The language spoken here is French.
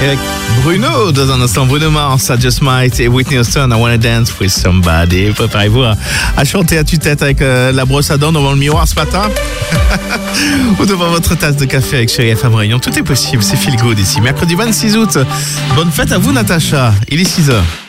Et avec Bruno, dans un instant, Bruno Mars, I Just Might, et Whitney Houston, I Wanna Dance with Somebody. Préparez-vous à chanter à tue-tête avec la brosse à dents devant le miroir ce matin. Ou devant votre tasse de café avec Chérie FM Réunion. Tout est possible, c'est feel good ici. Mercredi 26 août. Bonne fête à vous, Natacha. Il est 6h.